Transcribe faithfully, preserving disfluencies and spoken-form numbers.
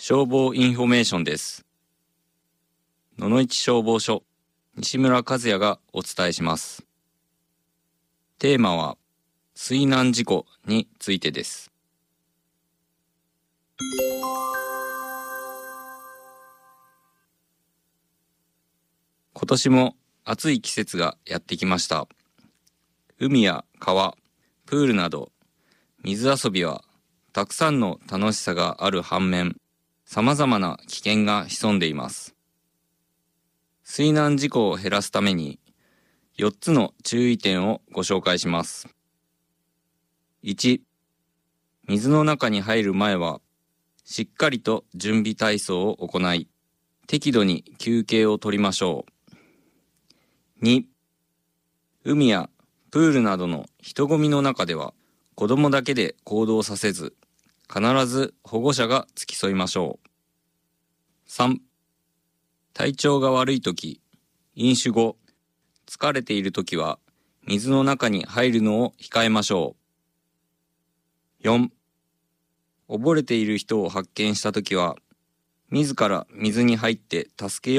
消防インフォメーションです。野々市消防署、西村和也がお伝えします。テーマは、水難事故についてです。今年も暑い季節がやってきました。海や川、プールなど、水遊びはたくさんの楽しさがある反面、様々な危険が潜んでいます。水難事故を減らすために、よっつの注意点をご紹介します。いち、水の中に入る前は、しっかりと準備体操を行い、適度に休憩を取りましょう。に、海やプールなどの人混みの中では、子供だけで行動させず、必ず保護者が付き添いましょう。さん、体調が悪いとき、飲酒後、疲れているときは、水の中に入るのを控えましょう。よん、溺れている人を発見したときは、自ら水に入って助けよう